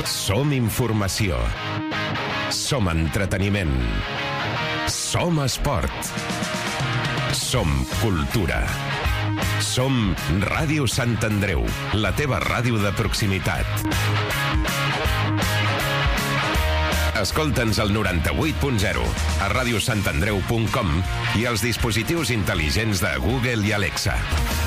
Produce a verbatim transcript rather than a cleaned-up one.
Som informació. Som entreteniment. Som esport. Som cultura. Som Ràdio Sant Andreu, la teva ràdio de proximitat. Escolta'ns al noranta-vuit punt zero, a radiosantandreu punt com i als dispositius intel·ligents de Google i Alexa.